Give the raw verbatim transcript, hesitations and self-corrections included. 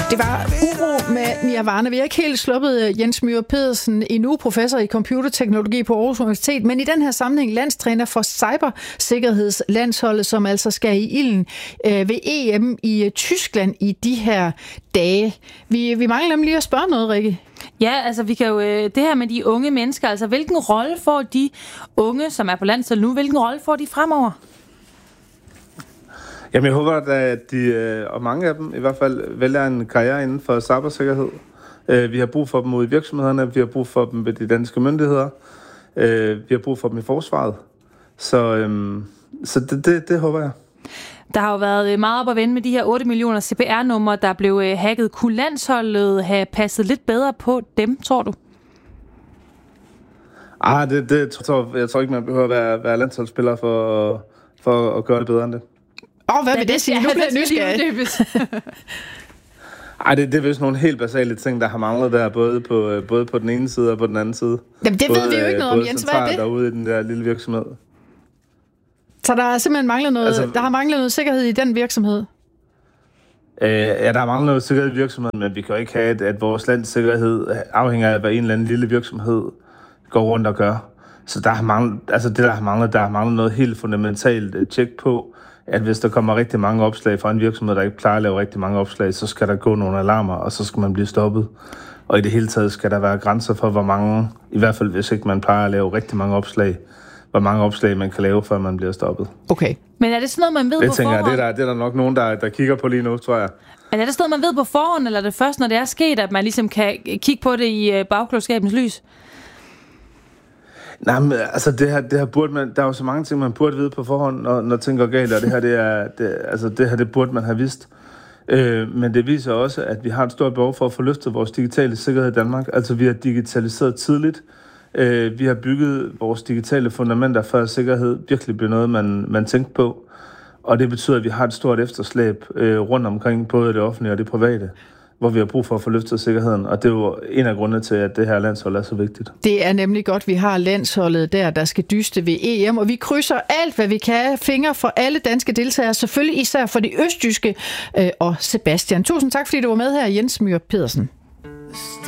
Det var uro med Nirvana. Vi har ikke helt sluppet Jens Myhre Pedersen endnu, professor i computerteknologi på Aarhus Universitet, men i den her sammenhæng landstræner for cybersikkerhedslandsholdet, som altså skal i ilden ved E M i Tyskland i de her dage. Vi, vi mangler nemlig lige at spørge noget, Rikke. Ja, altså vi kan jo, det her med de unge mennesker, altså hvilken rolle får de unge, som er på landsholdet nu, hvilken rolle får de fremover? Jamen jeg håber, at de, og mange af dem i hvert fald, vælger en karriere inden for cybersikkerhed. Vi har brug for dem ude i virksomhederne, vi har brug for dem ved de danske myndigheder, vi har brug for dem i forsvaret. Så, så det, det, det håber jeg. Der har jo været meget op at vende med de her otte millioner C P R-numre, der blev hacket. Kunne landsholdet have passet lidt bedre på dem, tror du? Ah, det, det tror, jeg tror ikke, man behøver at være, være landsholdsspiller for, for at gøre det bedre end det. Åh, oh, hvad vil det sige? Nu bliver jeg nysgerrig. Ej, det, det er vist nogle helt basale ting, der har manglet der, både på, både på den ene side og på den anden side. Jamen, det både, ved vi jo ikke noget om, Jens. Hvad er det? Derude i den der lille virksomhed. Så der har simpelthen manglet noget, altså, der har manglet noget sikkerhed i den virksomhed? Øh, ja, der har manglet noget sikkerhed i virksomheden, men vi kan jo ikke have, at, at vores lands sikkerhed afhænger af, hvad en eller anden lille virksomhed går rundt og gør. Så der har manglet, altså det, der har manglet, der har manglet noget helt fundamentalt tjek på, at hvis der kommer rigtig mange opslag fra en virksomhed, der ikke plejer at lave rigtig mange opslag, så skal der gå nogle alarmer, og så skal man blive stoppet. Og i det hele taget skal der være grænser for, hvor mange, i hvert fald hvis ikke man plejer at lave rigtig mange opslag, hvor mange opslag man kan lave, før man bliver stoppet. Okay. Men er det sådan noget, man ved det på tænker forhånd? Jeg, det, er der, det er der nok nogen, der, der kigger på lige nu, tror jeg. Men er det sådan noget, man ved på forhånd, eller er det først, når det er sket, at man ligesom kan kigge på det i bagklogskabens lys? Nej, men altså det her, det her burde man, der er jo så mange ting, man burde vide på forhånd, når, når ting går galt, og det her, det er, det, altså det her, det burde man have vidst. Øh, men det viser også, at vi har et stort behov for at få løftet vores digitale sikkerhed i Danmark. Altså vi har digitaliseret tidligt. Øh, vi har bygget vores digitale fundamenter, før sikkerhed virkelig bliver noget, man, man tænker på. Og det betyder, at vi har et stort efterslæb øh, rundt omkring, både det offentlige og det private, hvor vi har brug for at få løftet sikkerheden. Og det er jo en af grundene til, at det her landshold er så vigtigt. Det er nemlig godt, vi har landsholdet der, der skal dyste ved E M, og vi krydser alt, hvad vi kan. Fingre for alle danske deltagere, selvfølgelig især for de østjyske øh, og Sebastian. Tusind tak, fordi du var med her, Jens Myhre Pedersen.